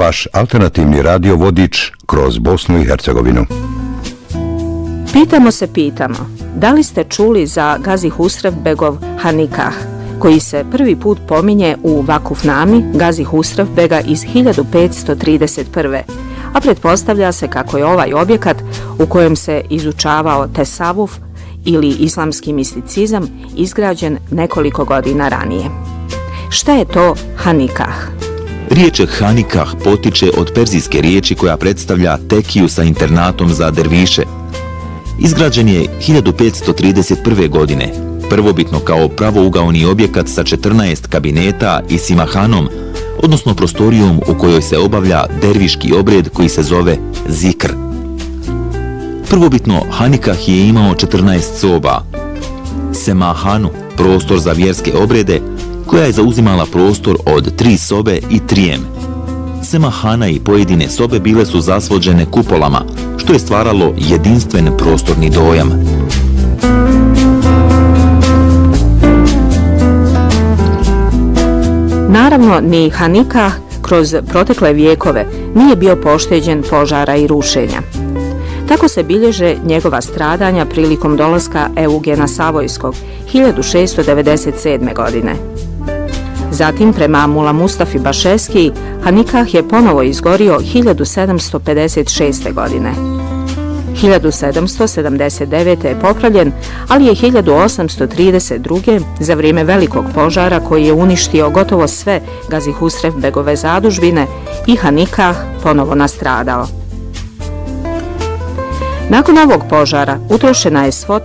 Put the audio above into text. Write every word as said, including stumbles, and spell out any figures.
vaš alternativni radio vodič kroz Bosnu i Hercegovinu. Pitamo se pitamo, da li ste čuli za Gazi Husrevbegov Hanikah, koji se prvi put pominje u Vakufnami Gazi Husrevbega iz hiljadu petsto trideset prve. a pretpostavlja se kako je ovaj objekat u kojem se izučavao tesavuf ili islamski misticizam izgrađen nekoliko godina ranije. Šta je to Hanikah? Riječ Hanikah potiče od perzijske riječi koja predstavlja tekiju sa internatom za derviše. Izgrađen je hiljadu petsto trideset prve. godine, prvobitno kao pravougaoni objekat sa četrnaest kabineta i simahanom, odnosno prostorijom u kojoj se obavlja derviški obred koji se zove zikr. Prvobitno Hanikah je imao četrnaest soba. Semahanu, prostor za vjerske obrede, koja je zauzimala prostor od tri sobe i trijem. Semahana i pojedine sobe bile su zasvođene kupolama, što je stvaralo jedinstven prostorni dojam. Naravno, ni Hanikah kroz protekle vijekove nije bio pošteđen požara i rušenja. Tako se bilježe njegova stradanja prilikom dolaska Eugena Savojskog hiljadu šesto devedeset sedme. godine. Zatim, prema Mula Mustafi Bašeskiji, Hanikah je ponovo izgorio hiljadu sedamsto pedeset šeste. godine. hiljadu sedamsto sedamdeset devete. je popravljen, ali je hiljadu osamsto trideset druge. za vrijeme velikog požara koji je uništio gotovo sve Gazi Husrevbegove zadužbine i Hanikah ponovo nastradao. Nakon ovog požara utrošena je svota